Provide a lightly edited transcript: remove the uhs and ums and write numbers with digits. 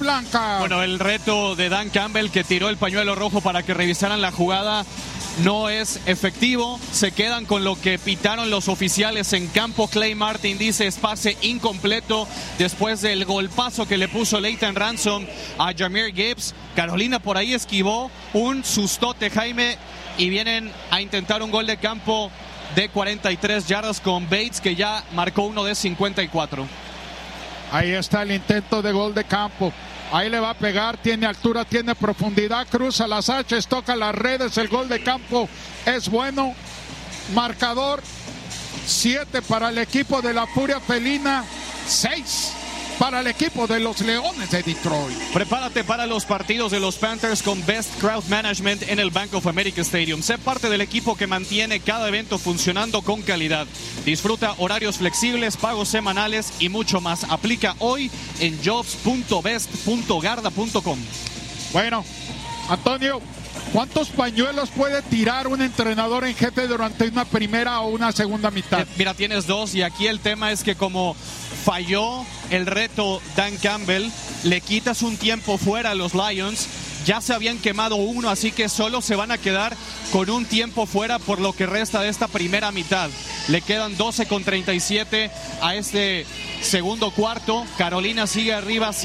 Blanca. Bueno, el reto de Dan Campbell, que tiró el pañuelo rojo para que revisaran la jugada, no es efectivo. Se quedan con lo que pitaron los oficiales en campo. Clay Martin dice es pase incompleto después del golpazo que le puso Leighton Ransom a Jahmyr Gibbs. Carolina por ahí esquivó un sustote, Jaime, y vienen a intentar un gol de campo de 43 yardas con Bates, que ya marcó uno de 54. Ahí está el intento de gol de campo. Ahí le va a pegar, tiene altura, tiene profundidad, cruza las haches, toca las redes, el gol de campo es bueno. Marcador 7 para el equipo de la Furia Felina, 6 para el equipo de los Leones de Detroit. Prepárate para los partidos de los Panthers con Best Crowd Management en el Bank of America Stadium. Sé parte del equipo que mantiene cada evento funcionando con calidad. Disfruta horarios flexibles, pagos semanales y mucho más. Aplica hoy en jobs.best.garda.com. Bueno, Antonio, ¿cuántos pañuelos puede tirar un entrenador en jefe durante una primera o una segunda mitad? Mira, tienes dos, y aquí el tema es que como falló el reto Dan Campbell, le quitas un tiempo fuera a los Lions. Ya se habían quemado uno, así que solo se van a quedar con un tiempo fuera por lo que resta de esta primera mitad. Le quedan 12:37 a este segundo cuarto. Carolina sigue arriba